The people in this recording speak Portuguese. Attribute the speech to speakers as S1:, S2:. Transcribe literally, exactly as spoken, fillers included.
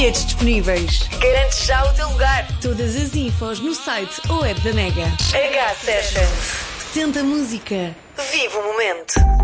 S1: Bilhetes disponíveis.
S2: Garante já o teu lugar.
S1: Todas as infos no site ou app da Mega.
S2: H Sessions.
S1: Senta a música.
S2: Viva o momento.